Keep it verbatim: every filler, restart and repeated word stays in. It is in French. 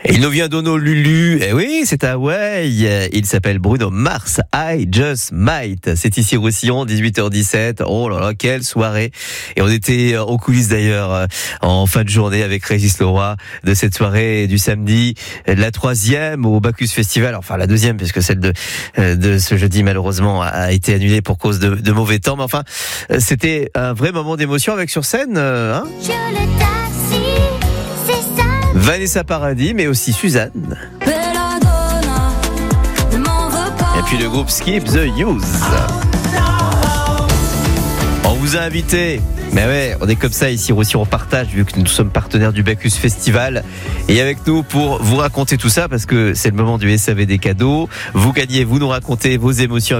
Il nous vient d'Honolulu, et oui, c'est à Hawaï. Il s'appelle Bruno Mars, I Just Might. C'est ici Roussillon, dix-huit heures dix-sept. Oh là là, quelle soirée. Et on était aux coulisses d'ailleurs, en fin de journée avec Régis Leroy de cette soirée du samedi, la troisième au Bacchus Festival, enfin la deuxième, puisque celle de, de ce jeudi malheureusement a été annulée pour cause de, de mauvais temps. Mais enfin, c'était un vrai moment d'émotion avec sur scène, hein, Vanessa Paradis, mais aussi Suzanne. Et puis le groupe Skip the Use. On vous a invité, mais ouais, on est comme ça ici aussi, on partage vu que nous sommes partenaires du Bacchus Festival. Et avec nous pour vous raconter tout ça, parce que c'est le moment du S A V des cadeaux. Vous gagnez, vous nous racontez vos émotions